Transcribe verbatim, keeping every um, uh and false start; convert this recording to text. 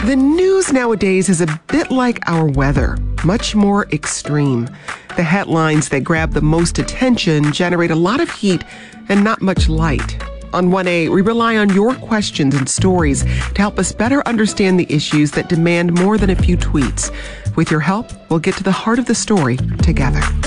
The news nowadays is a bit like our weather, much more extreme. The headlines that grab the most attention generate a lot of heat and not much light. On one A, we rely on your questions and stories to help us better understand the issues that demand more than a few tweets. With your help, we'll get to the heart of the story together.